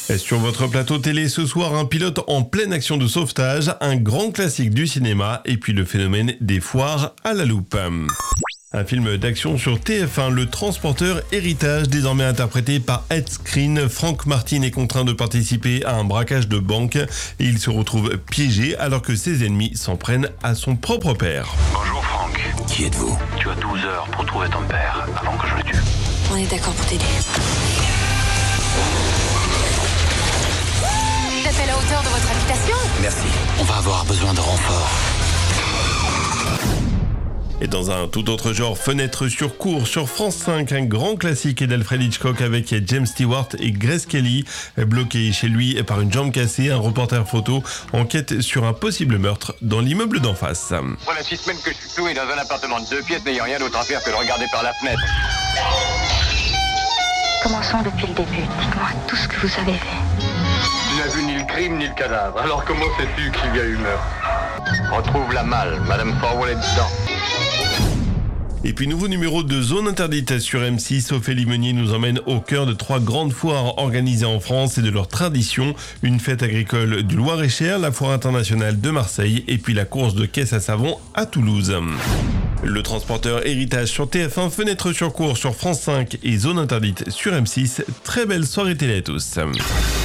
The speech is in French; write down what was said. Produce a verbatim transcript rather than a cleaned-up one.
Et sur votre plateau télé ce soir, un pilote en pleine action de sauvetage, un grand classique du cinéma et puis le phénomène des foires à la loupe. Un film d'action sur T F un, Le Transporteur Héritage, désormais interprété par Ed Skrein. Frank Martin est contraint de participer à un braquage de banque et il se retrouve piégé alors que ses ennemis s'en prennent à son propre père. Bonjour Frank. Qui êtes-vous? Tu as douze heures pour trouver ton père avant que je le tue. On est d'accord pour t'aider. Vous êtes à la hauteur de votre habitation? Merci. On va avoir besoin de renfort. Et dans un tout autre genre, Fenêtre sur cour sur France cinq, un grand classique d'Alfred Hitchcock avec James Stewart et Grace Kelly. Bloqué chez lui par une jambe cassée, un reporter photo enquête sur un possible meurtre dans l'immeuble d'en face. Voilà six semaines que je suis cloué dans un appartement de deux pièces n'ayant rien d'autre à faire que de regarder par la fenêtre. Commençons depuis le début. Dites-moi tout ce que vous avez fait. Tu n'as vu ni le crime ni le cadavre. Alors comment sais-tu qu'il y a eu meurtre? Retrouve la malle. Madame Forwell est dedans. Et puis nouveau numéro de Zone Interdite sur M six, Ophélie Meunier nous emmène au cœur de trois grandes foires organisées en France et de leur tradition. Une fête agricole du Loir-et-Cher, la foire internationale de Marseille et puis la course de caisse à savon à Toulouse. Le Transporteur Héritage sur T F un, Fenêtre sur cour sur France cinq et Zone Interdite sur M six. Très belle soirée télé à tous.